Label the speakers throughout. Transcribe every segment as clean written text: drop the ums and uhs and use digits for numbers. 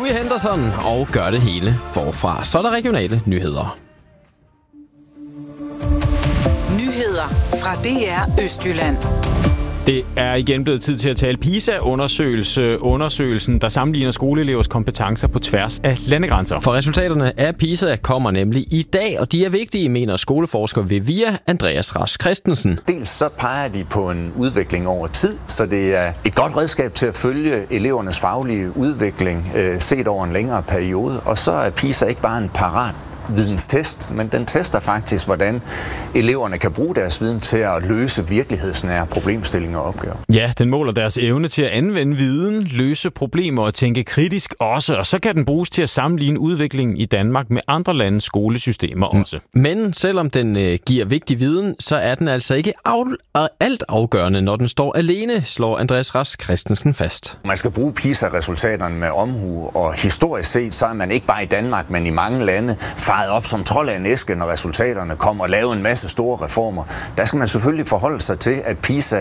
Speaker 1: Louis Henderson og gør det hele forfra. Så er der regionale nyheder.
Speaker 2: Nyheder fra DR Østjylland.
Speaker 3: Det er igen blevet tid til at tale PISA-undersøgelsen, der sammenligner skoleelevers kompetencer på tværs af landegrænser.
Speaker 1: For resultaterne af PISA kommer nemlig i dag, og de er vigtige, mener skoleforsker Vivia Andreas Rask Christensen.
Speaker 4: Dels så peger de på en udvikling over tid, så det er et godt redskab til at følge elevernes faglige udvikling set over en længere periode. Og så er PISA ikke bare en vidенstest, men den tester faktisk, hvordan eleverne kan bruge deres viden til at løse virkelighedsnære problemstillinger og opgaver.
Speaker 3: Ja, den måler deres evne til at anvende viden, løse problemer og tænke kritisk også, og så kan den bruges til at sammenligne udviklingen i Danmark med andre landes skolesystemer også.
Speaker 1: Men selvom den giver vigtig viden, så er den altså ikke alt afgørende, når den står alene, slår Andreas Rask Christensen fast.
Speaker 4: Man skal bruge PISA-resultaterne med omhu, og historisk set, så er man ikke bare i Danmark, men i mange lande faret op som trold af en æske, når resultaterne kommer, og lave en masse store reformer. Der skal man selvfølgelig forholde sig til, at PISA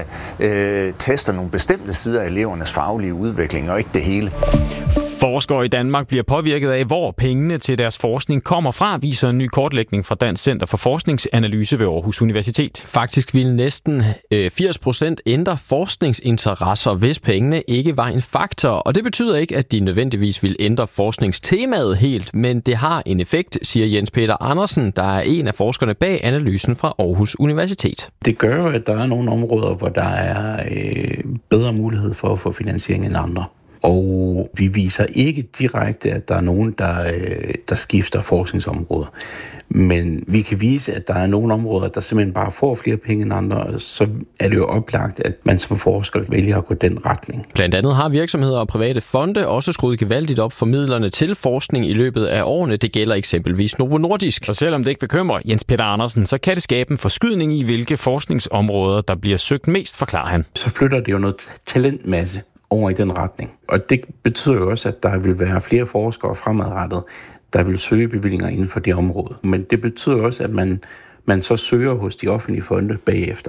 Speaker 4: tester nogle bestemte sider af elevernes faglige udvikling, og ikke det hele.
Speaker 3: Forskere i Danmark bliver påvirket af, hvor pengene til deres forskning kommer fra, viser en ny kortlægning fra Dansk Center for Forskningsanalyse ved Aarhus Universitet.
Speaker 1: Faktisk ville næsten 80% ændre forskningsinteresser, hvis pengene ikke var en faktor. Og det betyder ikke, at de nødvendigvis vil ændre forskningstemaet helt, men det har en effekt, siger Jens Peter Andersen, der er en af forskerne bag analysen fra Aarhus Universitet.
Speaker 5: Det gør jo, at der er nogle områder, hvor der er bedre mulighed for at få finansiering end andre. Og vi viser ikke direkte, at der er nogen, der skifter forskningsområder. Men vi kan vise, at der er nogle områder, der simpelthen bare får flere penge end andre, så er det jo oplagt, at man som forsker vælger at gå den retning.
Speaker 1: Blandt andet har virksomheder og private fonde også skruet gevaldigt op for midlerne til forskning i løbet af årene. Det gælder eksempelvis Novo Nordisk.
Speaker 3: Og selvom det ikke bekymrer Jens Peter Andersen, så kan det skabe en forskydning i, hvilke forskningsområder, der bliver søgt mest, forklarer han.
Speaker 5: Så flytter det jo noget talentmasse over i den retning. Og det betyder jo også, at der vil være flere forskere fremadrettet, der vil søge bevillinger inden for det område. Men det betyder også, at man så søger hos de offentlige fonde bagefter.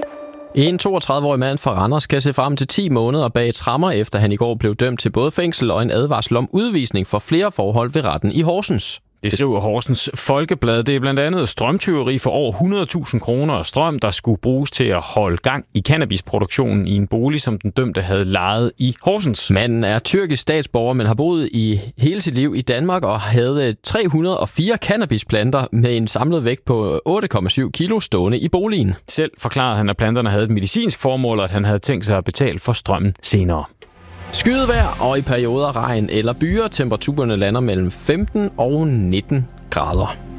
Speaker 1: En 32-årig mand fra Randers kan se frem til 10 måneder bag tremmer, efter han i går blev dømt til både fængsel og en advarsel om udvisning for flere forhold ved retten i Horsens.
Speaker 3: Det skriver Horsens Folkeblad. Det er blandt andet strømtyveri for over 100.000 kroner og strøm, der skulle bruges til at holde gang i cannabisproduktionen i en bolig, som den dømte havde lejet i Horsens.
Speaker 1: Manden er tyrkisk statsborger, men har boet i hele sit liv i Danmark og havde 304 cannabisplanter med en samlet vægt på 8,7 kilo stående i boligen.
Speaker 3: Selv forklarede han, at planterne havde et medicinsk formål, og at han havde tænkt sig at betale for strømmen senere.
Speaker 1: Skydevejr og i perioder regn eller byer. Temperaturerne lander mellem 15 og 19 grader.